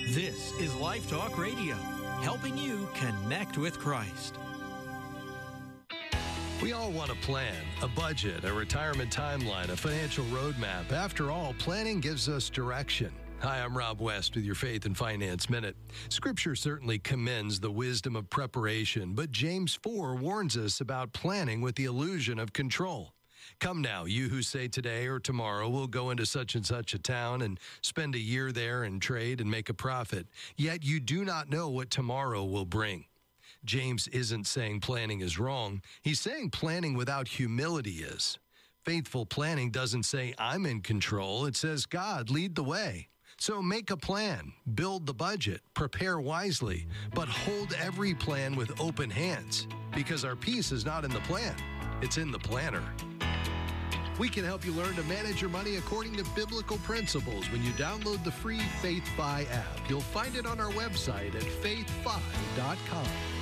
This is Life Talk Radio, helping you connect with Christ. We all want a plan, a budget, a retirement timeline, a financial roadmap. After all, planning gives us direction. Hi, I'm Rob West with your Faith and Finance Minute. Scripture certainly commends the wisdom of preparation, but James 4 warns us about planning with the illusion of control. Come now, you who say today or tomorrow we'll go into such and such a town and spend a year there and trade and make a profit, yet you do not know what tomorrow will bring. James isn't saying planning is wrong. He's saying planning without humility is. Faithful planning doesn't say I'm in control. It says God, lead the way. So make a plan, build the budget, prepare wisely, but hold every plan with open hands, because our peace is not in the plan. It's in the planner. We can help you learn to manage your money according to biblical principles when you download the free FaithFi app. You'll find it on our website at faithfi.com.